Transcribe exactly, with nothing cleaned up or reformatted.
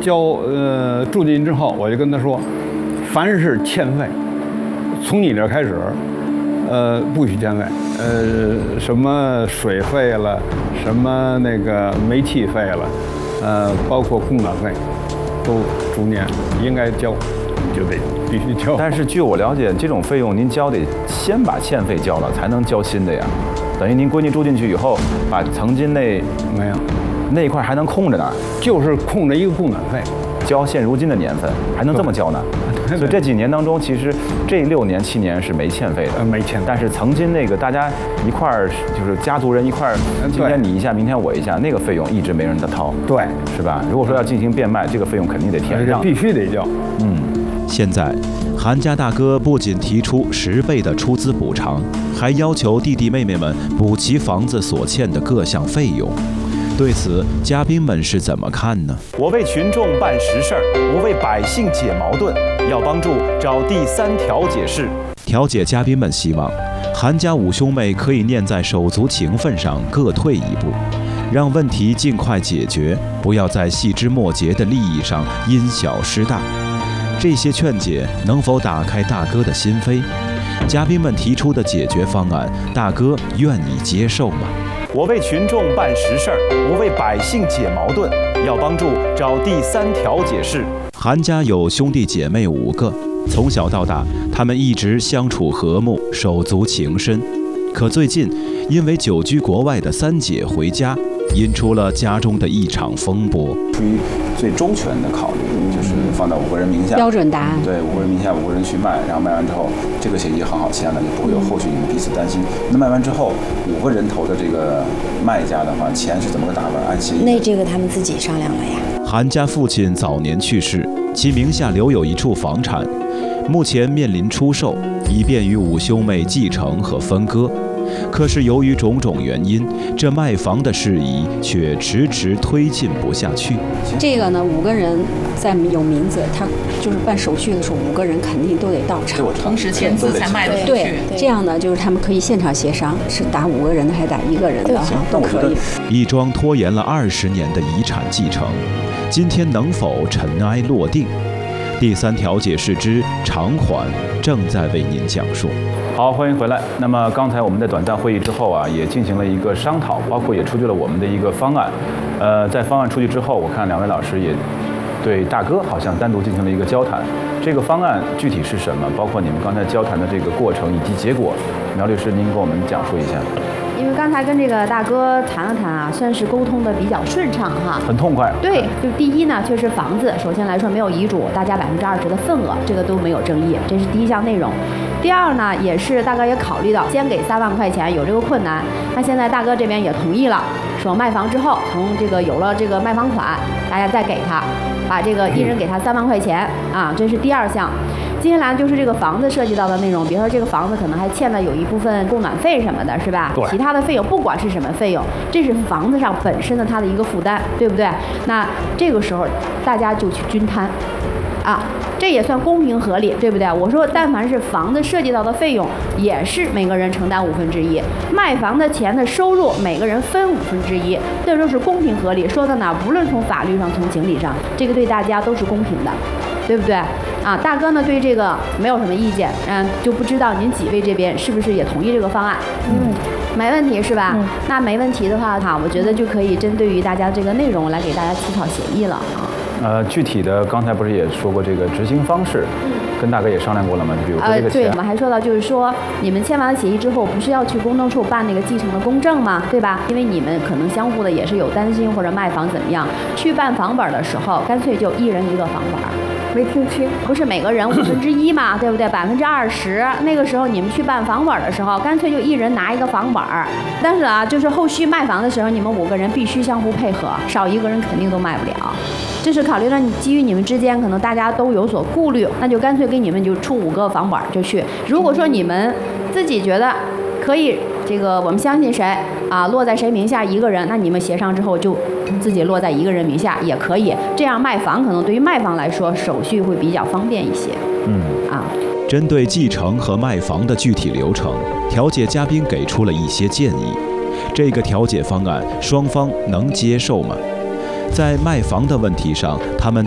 交呃住进之后，我就跟他说，凡是欠费，从你这儿开始，呃，不许欠费。呃，什么水费了，什么那个煤气费了，呃，包括供暖费，都逐年应该交，你就得必须交。 但是据我了解，这种费用您交得先把欠费交了，才能交新的呀。等于您闺女住进去以后，把曾经那没有那一块还能空着呢， 就是空着一个供暖费， 交现如今的年份，还能这么交呢。所以这几年当中，其实这六年七年是没欠费的， 呃，没欠。 但是曾经那个大家一块儿就是家族人一块儿，今天你一下，明天我一下，那个费用一直没人的掏， 对， 是吧？如果说要进行变卖，这个费用肯定得填上， 必须得交。 嗯， 现在韩家大哥不仅提出十倍的出资补偿，还要求弟弟妹妹们补齐房子所欠的各项费用。对此，嘉宾们是怎么看呢？ 我为群众办实事儿，我为百姓解矛盾，要帮助找第三调解室。 调解嘉宾们希望，韩家五兄妹可以念在手足情分上各退一步，让问题尽快解决，不要在细枝末节的利益上因小失大。这些劝解能否打开大哥的心扉？嘉宾们提出的解决方案，大哥愿意接受吗？ 我为群众办实事儿，我为百姓解矛盾，要帮助找第三调解室。 韩家有兄弟姐妹五个，从小到大，他们一直相处和睦，手足情深。可最近，因为久居国外的三姐回家，引出了家中的一场风波。 出于最周全的考虑，就是放到五个人名下， 标准答案。 对，五个人名下，五个人去卖，然后卖完之后，这个协议很好签了，就不会有后续你们彼此担心。那卖完之后，五个人投的这个卖家的话，钱是怎么个打法？按协议？ 那这个他们自己商量了呀。 韩家父亲早年去世，其名下留有一处房产，目前面临出售，以便于五兄妹继承和分割。可是由于种种原因，这卖房的事宜却迟迟推进不下去。 这个呢，五个人在有名字，他就是办手续的时候，五个人肯定都得到场， 同时签字才卖得出去。 对，这样呢，就是他们可以现场协商，是打五个人的还是打一个人的哈，都可以。 一桩拖延了二十年的遗产继承，今天能否尘埃落定？第三调解室之偿还正在为您讲述。 好，欢迎回来。那么刚才我们在短暂会议之后啊，也进行了一个商讨，包括也出具了我们的一个方案。呃，在方案出去之后，我看两位老师也对大哥好像单独进行了一个交谈。这个方案具体是什么？包括你们刚才交谈的这个过程以及结果，苗律师您给我们讲述一下。 因为刚才跟这个大哥谈了谈啊，算是沟通的比较顺畅哈， 很痛快。 对，就第一呢，确实房子首先来说没有遗嘱，大家百分之二十的份额，这个都没有争议，这是第一项内容。第二呢，也是大哥也考虑到先给三万块钱有这个困难，那现在大哥这边也同意了，说卖房之后，从这个有了这个卖房款，大家再给他，把这个一人给他三万块钱啊，这是第二项。接下来就是这个房子涉及到的内容，比如说这个房子可能还欠了有一部分供暖费什么的，是吧？其他的费用不管是什么费用，这是房子上本身的它的一个负担，对不对？那这个时候大家就去均摊，啊，这也算公平合理，对不对？我说，但凡是房子涉及到的费用，也是每个人承担五分之一，卖房的钱的收入每个人分五分之一，这就是公平合理。说到哪，无论从法律上，从情理上，这个对大家都是公平的。对不对啊？大哥呢对这个没有什么意见，嗯，就不知道您几位这边是不是也同意这个方案？嗯，没问题是吧？嗯、那没问题的话，哈，我觉得就可以针对于大家这个内容来给大家起草协议了啊。 呃，具体的刚才不是也说过这个执行方式，跟大哥也商量过了吗？比如说这个钱， 呃，对，我们还说到就是说，你们签完了协议之后，不是要去公证处办那个继承的公证吗？对吧？因为你们可能相互的也是有担心或者卖房怎么样，去办房本的时候，干脆就一人一个房本。没听清，不是每个人五分之一嘛，对不对？百分之二十，那个时候你们去办房本的时候，干脆就一人拿一个房本儿。但是啊，就是后续卖房的时候，你们五个人必须相互配合，少一个人肯定都卖不了。这是考虑到你基于你们之间可能大家都有所顾虑，那就干脆给你们就出五个房本就去。如果说你们自己觉得可以，这个我们相信谁啊，落在谁名下一个人，那你们协商之后就自己落在一个人名下也可以，这样卖房可能对于卖方来说手续会比较方便一些。 嗯啊， 针对继承和卖房的具体流程，调解嘉宾给出了一些建议。这个调解方案双方能接受吗？在卖房的问题上，他们